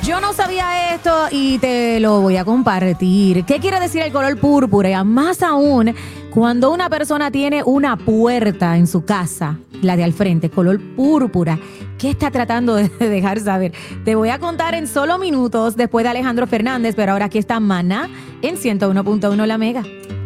Yo no sabía esto y te lo voy a compartir. ¿Qué quiere decir el color púrpura? Más aún, cuando una persona tiene una puerta en su casa, la de al frente, color púrpura, ¿qué está tratando de dejar saber? Te voy a contar en solo minutos después de Alejandro Fernández, pero ahora aquí está Maná en 101.1 La Mega.